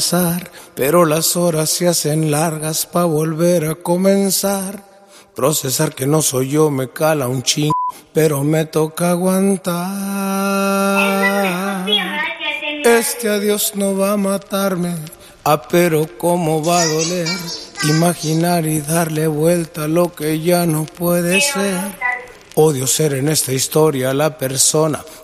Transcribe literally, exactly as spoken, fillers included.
pero las horas se hacen largas pa' volver a comenzar. Procesar que no soy yo me cala un ching, pero me toca aguantar. Este adiós no va a matarme, ah, pero cómo va a doler. Imaginar y darle vuelta a lo que ya no puede ser. Odio ser en esta historia la persona